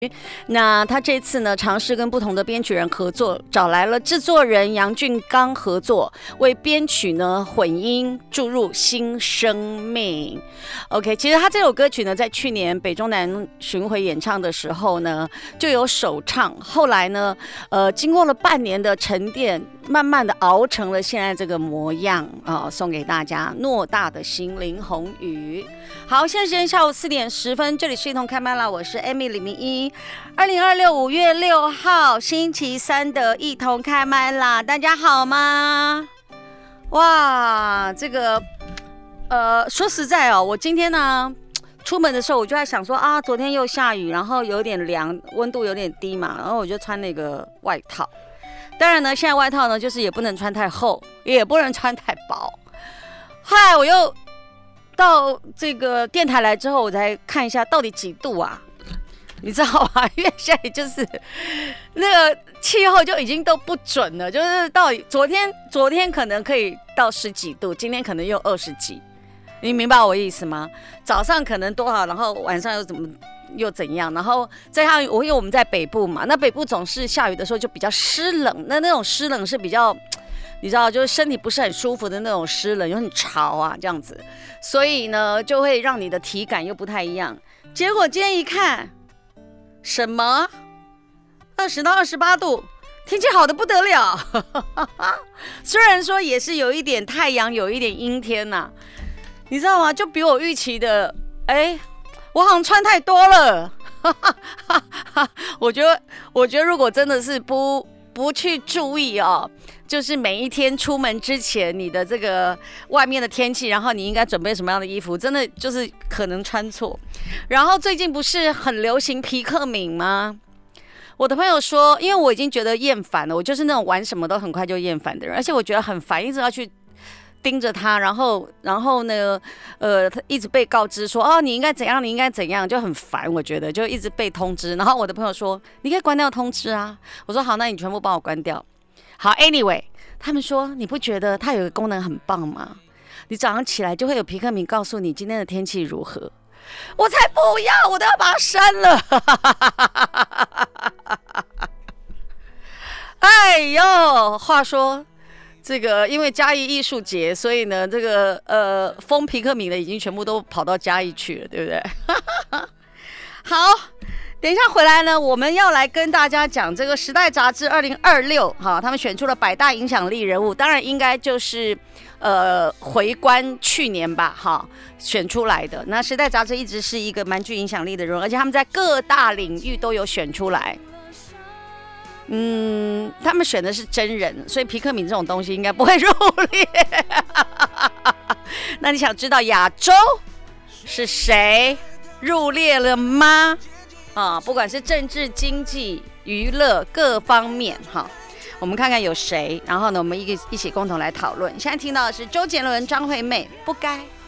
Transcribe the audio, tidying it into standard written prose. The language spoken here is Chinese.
那他这次呢，尝试跟不同的编曲人合作，找来了制作人杨俊刚合作，为编曲呢混音注入新生命。OK， 其实他这首歌曲呢，在去年北中南巡回演唱的时候呢，就有首唱，后来呢，经过了半年的沉淀，慢慢的熬成了现在这个模样啊，送给大家。偌大的心，林宏宇。好，现在时间下午4点10分，这里是一同开麦啦，我是 Amy 李明一。2026 5月6号星期三的一同开麦啦，大家好吗？哇，这个说实在哦，我今天呢出门的时候我就在想说啊，昨天又下雨，然后有点凉，温度有点低嘛，然后我就穿那个外套。当然呢，现在外套呢就是也不能穿太厚，也不能穿太薄。后来我又到这个电台来之后，我才看一下到底几度啊？你知道吗？因为现在就是那个气候就已经都不准了，就是到底昨天可能可以到10几度，今天可能又20几，你明白我意思吗？早上可能多好，然后晚上又怎样？然后再加上因为我们在北部嘛，那北部总是下雨的时候就比较湿冷，那种湿冷是比较。你知道，就是身体不是很舒服的那种湿冷，又很潮啊，这样子，所以呢，就会让你的体感又不太一样。结果今天一看，什么20到28度，天气好的不得了。虽然说也是有一点太阳，有一点阴天呐，你知道吗？就比我预期的，我好像穿太多了。我觉得如果真的是不去注意哦。就是每一天出门之前，你的这个外面的天气，然后你应该准备什么样的衣服，真的就是可能穿错。然后最近不是很流行皮克敏吗？我的朋友说，因为我已经觉得厌烦了，我就是那种玩什么都很快就厌烦的人，而且我觉得很烦，一直要去盯着他，然后呢，他一直被告知说，哦，你应该怎样，你应该怎样，就很烦。我觉得就一直被通知。然后我的朋友说，你可以关掉通知啊。我说好，那你全部帮我关掉。好 ，anyway， 他们说你不觉得它有一个功能很棒吗？你早上起来就会有皮克敏告诉你今天的天气如何。我才不要，我都要把它删了。哎呦，话说这个，因为嘉义艺术节，所以呢，这个封皮克敏的已经全部都跑到嘉义去了，对不对？好。等一下回来呢，我们要来跟大家讲这个《时代》杂志2026，他们选出了100大影响力人物，当然应该就是回观去年吧，选出来的。那《时代》杂志一直是一个蛮具影响力的人物，而且他们在各大领域都有选出来。他们选的是真人，所以皮克敏这种东西应该不会入列。那你想知道亚洲是谁入列了吗？不管是政治、经济、娱乐各方面，我们看看有谁，然后呢，我们一起共同来讨论。现在听到的是周杰伦、张惠妹，不该。